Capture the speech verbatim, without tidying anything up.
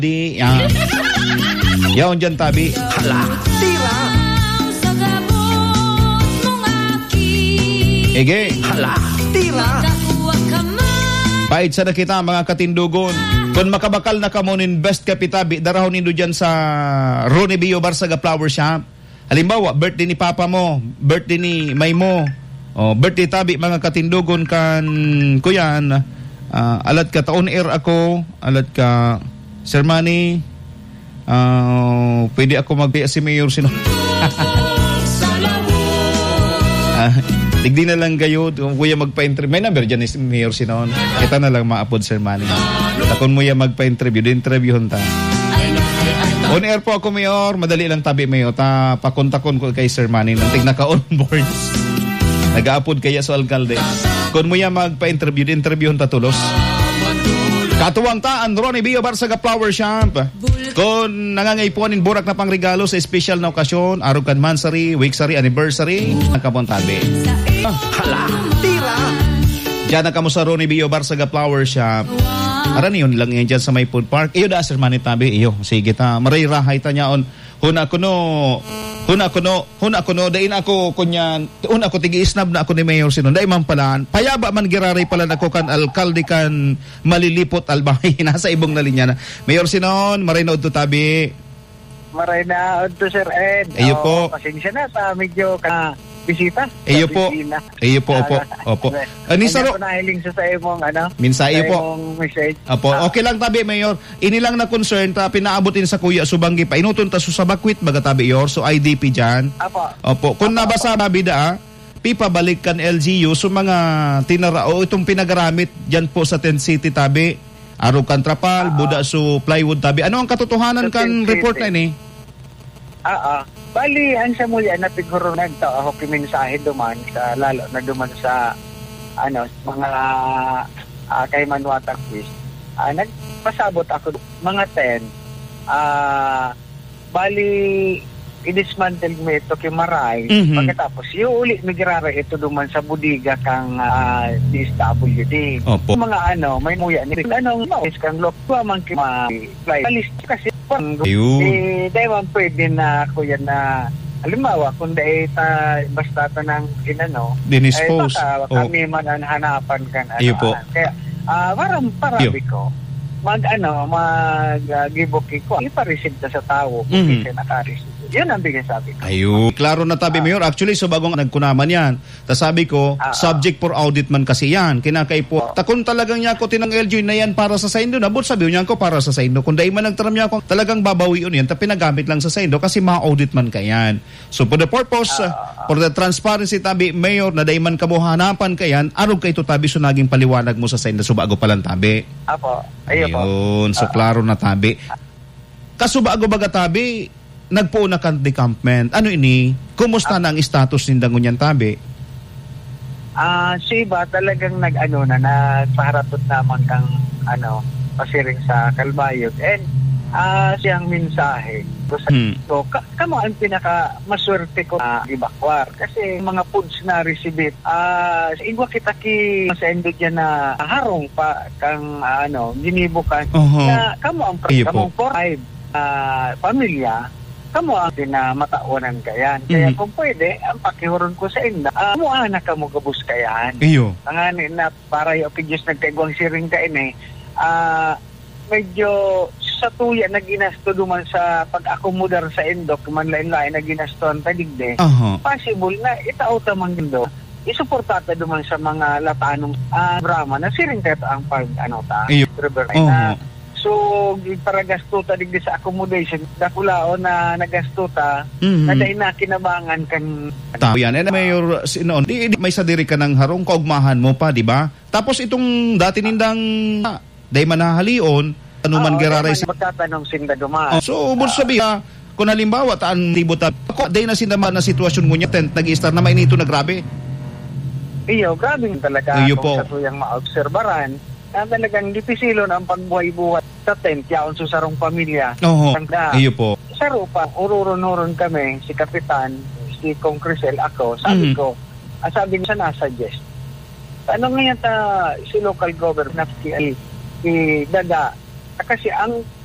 Di, yan. Yaon dyan, tabi. Hala, tira. Ege. Hala, tira. Pahit sa na kita, mga katindugon. Kung makabakal na ka mo, invest ka pitabi, darahon nindo dyan sa Ronnie Bio Barsaga Flower Shop. Halimbawa, birthday ni Papa mo, birthday ni May mo, oh, birthday tabi, mga katindugon kan kuyan, uh, alat ka taon air ako, alat ka Sir Manny, uh, pwede ako magbiya si Mayor Sino. uh, digdi na lang kayo, kung kuya magpa-interview, may number dyan ni Mayor Sino. Kita na lang maapod Sir Manny. Takon mo ya magpa-interview, di-interview hunta. On air po ako, Mayor. Madali lang tabi, Mayor. Ta, pakontakon ko kay Sir Manny. Nantig naka-onboard. Nag-aapod kaya sa alkalde. Kung mo ya magpa-interview, di-interview hunta tulos. Katuwang taan, Ronnie Bio Barsaga Flower Shop. Kung nangangaipuanin burak na pangregalo sa special na okasyon, Arukan Mansari, Wiksari, Anniversary, nakapon tabi. Ah, hala, tira. Diyan na kamo sa Ronnie Bio Barsaga Flower Shop. Aran yun lang yan dyan sa may food park. Iyo da, Sir Manny tabi. Iyo, sige ta. Marirahay ta niya on. Huna ko no, huna ko no, huna ko no, dain ako kunyan, huna ko tigi-isnab na ako ni Mayor Sino. Dain man palaan. Payaba man giraray pala na ko kan alkalde kan malilipot albahay. Nasa ibong na linya na. Mayor Sino, maray na to tabi. Maray na to, Sir Ed. Iyo po. Oh, pasensya na sa medyo ka bisita. Iyo po. Iyo po, opo. Opo. Anisa ro. Nahiling sa sa imong ano? Mensahe po. Message. Opo. Okay lang tabi, Mayor. Inilang na concern ta pinaabotin sa kuya Subanggi pa. Inuton ta sa bakwit baga tabi yor. So I D P diyan. Opo. Opo. Kung Apo, nabasa babida, pipabalik kan L G U so mga tinara o itong pinagaramit diyan po sa Tent City tabi. Arukan Trapal, uh-huh. Buda so plywood tabi. Ano ang katotohanan so, kan report na ini? Ah, ah. Bali, ang sa muli, na siguro nagtao ako kimensahe duman, sa, lalo na duman sa ano, mga uh, kay Manuata Quiz. Uh, nagpasabot ako mga ten. Uh, bali, i-dismantle mo ito kay Maray. Mm-hmm. Pagkatapos, yung uli migrara ito duman sa budiga kang uh, D S W D. Opo. Mga ano, may muya ni anong maus kang lokwa man kima-fly. Alis kasi eh, dahil man pwede na kuya na halimbawa, kung dahil ta, basta ta ng inano, dinispose. Ay baka oh. Kami man ang hanapan kan ano. Po. Kaya, uh, parang parabi ko, mag ano, mag uh, gibuki ko, ipareceive ta sa tao kung mm-hmm. Kasi naka-receive. Yun ang bigay sabi ko. Ayun. Klaro na tabi, uh, Mayor. Actually, so bagong nagkunaman yan. Tas sabi ko, uh, subject for audit man kasi yan. Kinakay po. Uh, Takon talagang niya ko tinang L G U na yan para sa Saindo. Nabot sabi niya ko para sa Saindo. Kung dahil man nagtaram niya ko, talagang babawi yun yan. Ta pinagamit lang sa Saindo kasi ma-audit man kayan. So for the purpose, uh, uh, for the transparency tabi, Mayor, na dahil man kamo hanapan kayan, arog kay ito tabi so naging paliwanag mo sa Saindo. So bago palang tabi. Apo. Ayun po. Ayun. So uh, klaro na tabi. Kaso bago baga tabi, nagpuuna kan decampment. Ano ini? Kumusta uh, na ang status nindang ngunyan tabi? Ah, uh, si iba talagang nag-ano na nagpaharatot naman kang ano, pasiring sa Kalbayog. And ah uh, siyang mensahe ko sa hmm. so, ka, kamo ang pinaka maswerte ko na uh, ibakwar kasi mga foods na receive ah uh, igwa kita ki sa endo diyan na harong pa kang uh, ano ginibukan uh-huh. Na kamo ang kamo five uh, pamilya kamo ang pinamataonan kayan. Kaya mm-hmm. Kung pwede, ang pakihuron ko sa inda, uh, mua na ka mo gabus kayan. Iyo. Tanganin na para yung opinions nagkaigwang siring ka ini, uh, medyo sa tuya na ginasto duman sa pag-akomodar sa indok, kumanlain-lain na ginasto ang taligde, uh-huh. Possible na itauta mang gindo. Isuportata duman sa mga latanong uh, Brahma na siring kayo ang pag ano ta. Iyo. Uh-huh. Na, so, para gasto ta digdi sa accommodation, dakulao na nagasto ta, mm-hmm. Na dahil na kinabangan kan... Tao yan. And Mayor, sino, di, di, may sadiri ka ng harong kaugmahan mo pa, di ba? Tapos itong dati nindang dahil manahalion, ano man giraray sa... magtatanong sinda dumaan. Oh, so, ubod sabi ha, kung halimbawa, taan libo ta, ako, dahil na sinama na sitwasyon mo niya, tent, nag-i-start na mainito na grabe. Iyo, grabe talaga. Iyo kung po. Sa tuyang maobserbaran, na talagang dipisilon ang pagbuhay-buhay sa tent, yaon sa sarong pamilya. Oo, iyo po. Sa rupa, ururon-uron kami, si Kapitan, si Kong Crisel, ako, sabi mm. ko, ah, sabi niya na suggest. Ano ngayon ta, si local government, si, si Daga, kasi ang